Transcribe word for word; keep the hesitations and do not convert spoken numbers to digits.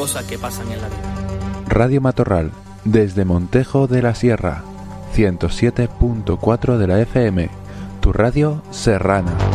cosas que pasan en la vida. Radio Matorral, desde Montejo de la Sierra, ciento siete punto cuatro de la F M, tu radio serrana.